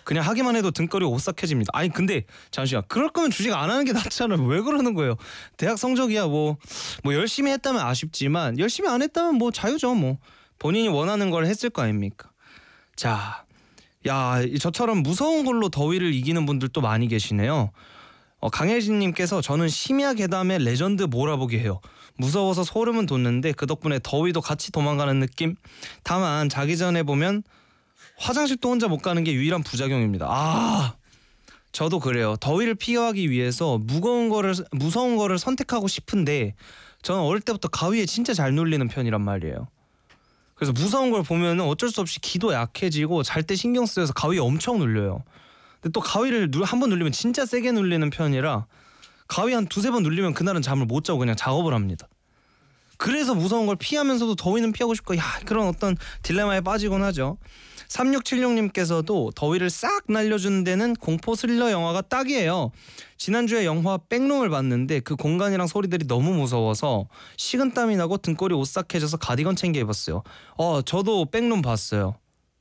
그냥 하기만 해도 등골이 오싹해집니다. 아니 근데 잠시만, 그럴 거면 주식 안 하는 게 낫잖아요. 왜 그러는 거예요? 대학 성적이야 뭐 열심히 했다면 아쉽지만 열심히 안 했다면 뭐 자유죠. 뭐 본인이 원하는 걸 했을 거 아닙니까? 자, 야, 저처럼 무서운 걸로 더위를 이기는 분들도 많이 계시네요. 강혜진님께서 저는 심야 괴담의 레전드 몰아보기 해요. 무서워서 소름은 돋는데 그 덕분에 더위도 같이 도망가는 느낌. 다만 자기 전에 보면 화장실도 혼자 못 가는 게 유일한 부작용입니다. 아, 저도 그래요. 더위를 피하기 위해서 무서운 거를 선택하고 싶은데 저는 어릴 때부터 가위에 진짜 잘 눌리는 편이란 말이에요. 그래서 무서운 걸 보면 어쩔 수 없이 기도 약해지고 잘 때 신경 쓰여서 가위에 엄청 눌려요. 근데 또 가위를 한 번 눌리면 진짜 세게 눌리는 편이라 가위 한 두세 번 눌리면 그날은 잠을 못 자고 그냥 작업을 합니다. 그래서 무서운 걸 피하면서도 더위는 피하고 싶고, 그런 어떤 딜레마에 빠지곤 하죠. 3676님께서도 더위를 싹 날려주는 데는 공포 스릴러 영화가 딱이에요. 지난주에 영화 백룸을 봤는데 그 공간이랑 소리들이 너무 무서워서 식은땀이 나고 등골이 오싹해져서 가디건 챙겨 입었어요. 저도 백룸 봤어요.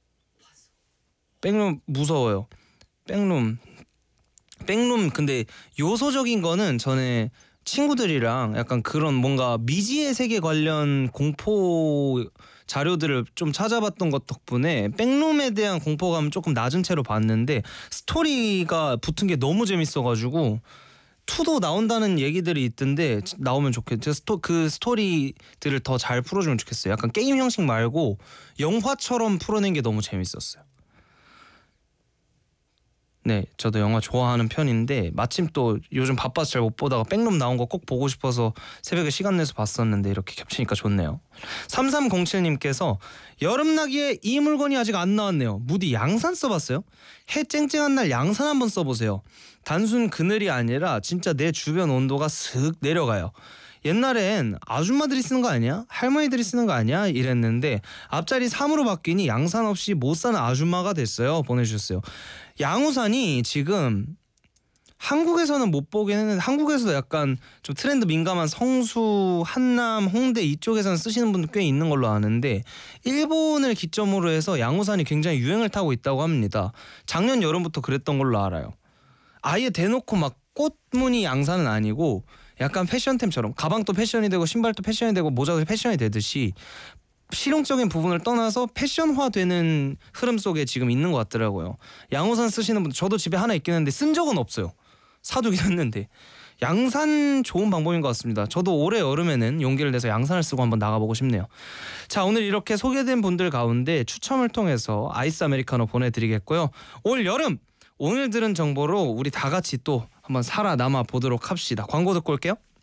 백룸 무서워요. 백룸 근데 요소적인 거는 전에 친구들이랑 약간 그런 뭔가 미지의 세계 관련 공포 자료들을 좀 찾아봤던 것 덕분에 백룸에 대한 공포감은 조금 낮은 채로 봤는데 스토리가 붙은 게 너무 재밌어가지고 2도 나온다는 얘기들이 있던데 나오면 좋겠죠. 그 스토리들을 더 잘 풀어주면 좋겠어요. 약간 게임 형식 말고 영화처럼 풀어낸 게 너무 재밌었어요. 네, 저도 영화 좋아하는 편인데 마침 또 요즘 바빠서 잘 못 보다가 백룸 나온 거 꼭 보고 싶어서 새벽에 시간 내서 봤었는데 이렇게 겹치니까 좋네요. 3307님께서 여름나기에 이 물건이 아직 안 나왔네요. 무디 양산 써봤어요? 해 쨍쨍한 날 양산 한번 써보세요. 단순 그늘이 아니라 진짜 내 주변 온도가 슥 내려가요. 옛날엔 아줌마들이 쓰는 거 아니야? 할머니들이 쓰는 거 아니야? 이랬는데 앞자리 3으로 바뀌니 양산 없이 못 사는 아줌마가 됐어요. 보내주셨어요. 양우산이 지금 한국에서는 못 보긴 했는데 한국에서도 약간 좀 트렌드 민감한 성수, 한남, 홍대 이쪽에서는 쓰시는 분들 꽤 있는 걸로 아는데 일본을 기점으로 해서 양우산이 굉장히 유행을 타고 있다고 합니다. 작년 여름부터 그랬던 걸로 알아요. 아예 대놓고 막 꽃무늬 양산은 아니고 약간 패션템처럼 가방도 패션이 되고 신발도 패션이 되고 모자도 패션이 되듯이 실용적인 부분을 떠나서 패션화되는 흐름 속에 지금 있는 것 같더라고요. 양우산 쓰시는 분들 저도 집에 하나 있긴 한데 쓴 적은 없어요. 사두긴 했는데 양산 좋은 방법인 것 같습니다. 저도 올해 여름에는 용기를 내서 양산을 쓰고 한번 나가보고 싶네요. 자, 오늘 이렇게 소개된 분들 가운데 추첨을 통해서 아이스 아메리카노 보내드리겠고요. 올 여름 오늘 들은 정보로 우리 다 같이 또 한번 살아남아 보도록 합시다. 광고 듣고 올게요.